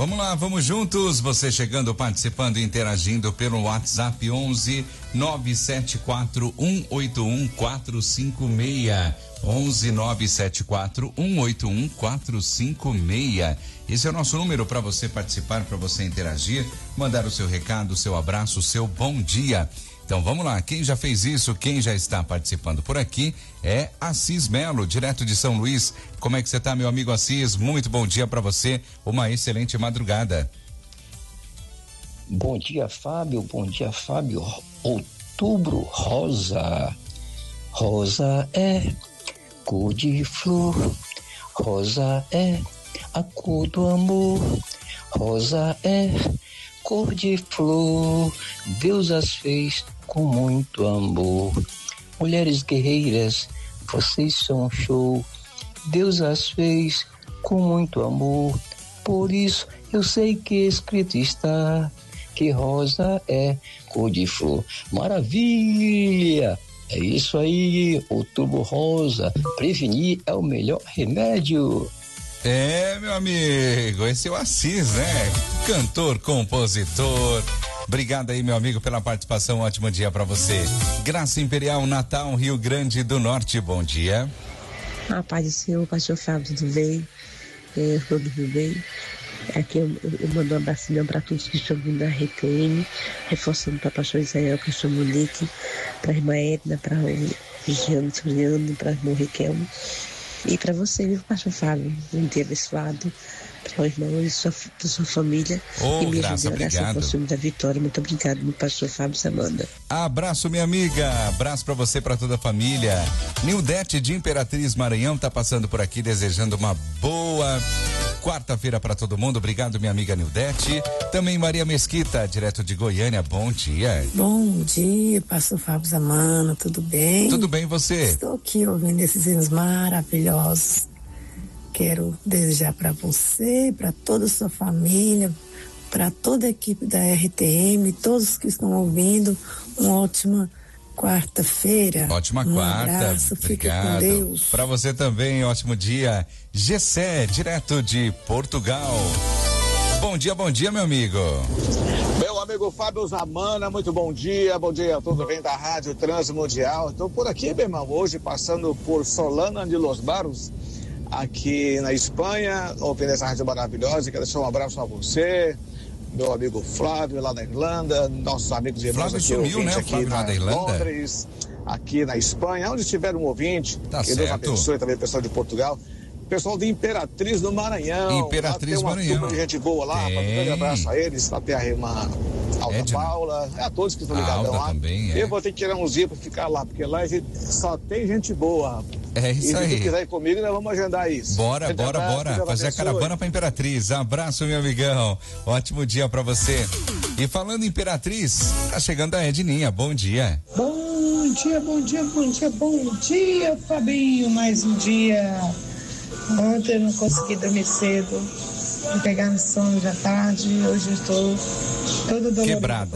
Vamos lá, vamos juntos. Você chegando, participando, interagindo pelo WhatsApp 11 974 181 456. 11 974 181 456. Esse é o nosso número para você participar, para você interagir, mandar o seu recado, o seu abraço, o seu bom dia. Então vamos lá, quem já fez isso, quem já está participando por aqui é Assis Melo, direto de São Luís. Como é que você está, meu amigo Assis? Muito bom dia para você, uma excelente madrugada. Bom dia, Fábio. Outubro rosa. Rosa é cor de flor. Rosa é a cor do amor. Rosa é cor de flor. Deus as fez com muito amor. Mulheres guerreiras, vocês são um show. Deus as fez com muito amor. Por isso eu sei que escrito está que rosa é cor de flor. Maravilha! É isso aí, Outubro rosa. Prevenir é o melhor remédio. É, meu amigo, esse é o Assis, né? Cantor, compositor. Obrigado aí, meu amigo, pela participação. Ótimo dia pra você. Graça Imperial, Natal, Rio Grande do Norte. Bom dia. A paz do Senhor, pastor Fábio, tudo bem? Tudo bem? Aqui eu mando um abraço para todos que estão vindo da RTM, reforçando para a pastor Israel, pastor Monique, para a irmã Edna, para o Giano Juliano, para a irmã Riquelme. E para você, viu, pastor Fábio, um dia abençoado, para o irmão e da sua família. Oh, e me Graça, obrigado. Próximo da vitória. Muito obrigado, meu pastor Fábio Samanda. Abraço, minha amiga. Abraço para você, para toda a família. Nildete de Imperatriz Maranhão tá passando por aqui, desejando uma boa quarta-feira para todo mundo. Obrigado, minha amiga Nildete. Também Maria Mesquita, direto de Goiânia. Bom dia. Bom dia, pastor Fábio Samanda. Tudo bem? Tudo bem, você? Estou aqui ouvindo esses hinos maravilhosos. Quero desejar para você, para toda a sua família, para toda a equipe da RTM, todos que estão ouvindo, uma ótima quarta-feira. Ótima quarta. Abraço, obrigado. Fique com Deus. Para você também, ótimo dia. Gessé, direto de Portugal. Bom dia, meu amigo. Meu amigo Fábio Samanda, muito bom dia a todos vem da Rádio Transmundial. Estou por aqui, meu irmão, hoje passando por Solana de Los Barros, aqui na Espanha, ouvindo essa rádio maravilhosa. Quero deixar um abraço a você, meu amigo Flávio lá na Irlanda, nossos amigos e irmãos aqui, sumiu, né? aqui na Londres, aqui na Espanha, onde tiver um ouvinte, tá que Deus abençoe também o pessoal de Portugal, pessoal de Imperatriz do Maranhão. Imperatriz tem uma Maranhão. turma de gente boa lá, um grande abraço a eles, até a irmã Alda Paula, a todos que estão ligados lá. Também, Eu vou ter que tirar uns dias para ficar lá, porque lá só tem gente boa. É isso aí. E se quiser ir comigo, nós vamos agendar isso. Bora. Fazer a caravana pra Imperatriz. Abraço, meu amigão. Ótimo dia pra você. E falando em Imperatriz, tá chegando a Edninha. Bom dia. Bom dia, Fabinho. Mais um dia. Ontem eu não consegui dormir cedo. Vou pegar no sono já tarde. Hoje eu estou todo dolorido. Quebrada.